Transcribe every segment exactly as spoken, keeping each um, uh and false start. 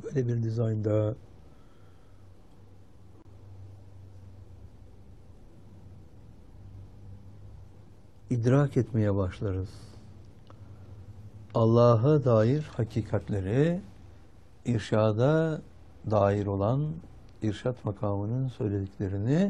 böyle bir dizaynda idrak etmeye başlarız. Allah'a dair hakikatleri, irşada dair olan irşat makamının söylediklerini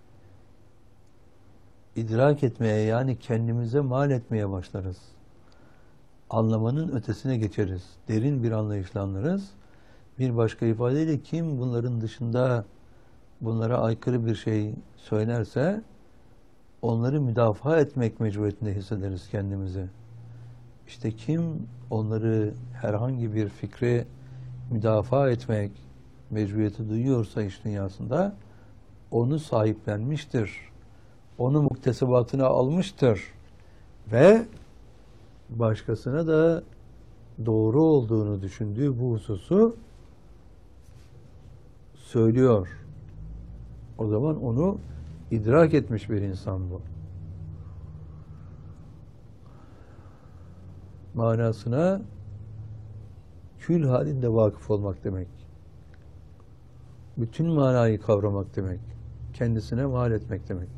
idrak etmeye, yani kendimize mal etmeye başlarız. Anlamanın ötesine geçeriz. Derin bir anlayışla anlarız. Bir başka ifadeyle kim bunların dışında bunlara aykırı bir şey söylerse onları müdafaa etmek mecburiyetinde hissederiz kendimizi. İşte kim onları herhangi bir fikri müdafaa etmek mecburiyeti duyuyorsa iş dünyasında onu sahiplenmiştir. Onu muktesebatına almıştır. Ve başkasına da doğru olduğunu düşündüğü bu hususu söylüyor. O zaman onu idrak etmiş bir insan bu. Manasına kül halinde vakıf olmak demek. Bütün manayı kavramak demek. Kendisine mal etmek demek.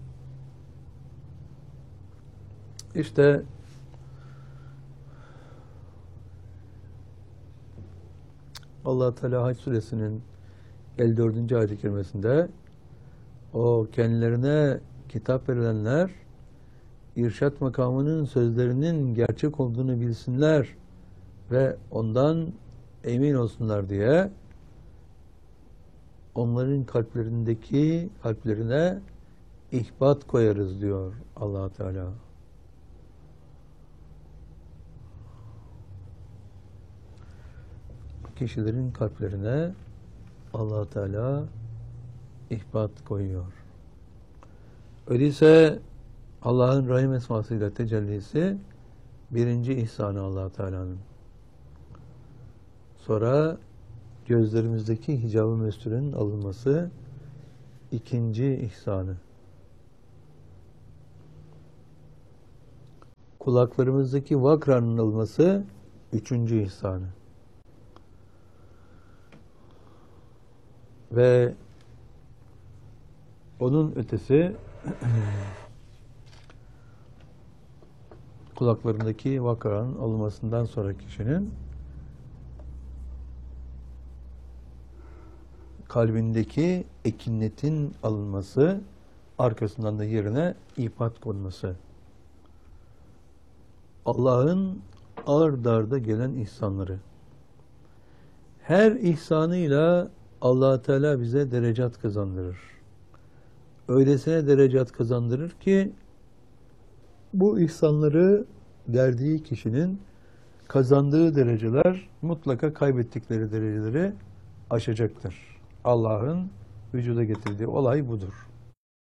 İşte Allah Teala Hac suresinin elli dördüncü ayet-i kerimesinde o kendilerine kitap verilenler irşat makamının sözlerinin gerçek olduğunu bilsinler ve ondan emin olsunlar diye onların kalplerindeki kalplerine ihbat koyarız diyor Allah Teala. Kişilerin kalplerine Allah Teala ihbat koyuyor. Öyleyse Allah'ın Rahim esmasıyla tecellisi birinci ihsanı Allah Teala'nın. Sonra gözlerimizdeki hicab-ı mestûrenin alınması ikinci ihsanı. Kulaklarımızdaki vakranın alınması üçüncü ihsanı. Ve onun ötesi kulaklarındaki vakranın alınmasından sonra kişinin kalbindeki ekinnetin alınması, arkasından da yerine ifat konması. Allah'ın ard arda gelen ihsanları. Her ihsanıyla Allah Teala bize derecat kazandırır. Öylesine derecat kazandırır ki bu ihsanları verdiği kişinin kazandığı dereceler mutlaka kaybettikleri dereceleri aşacaktır. Allah'ın vücuda getirdiği olay budur.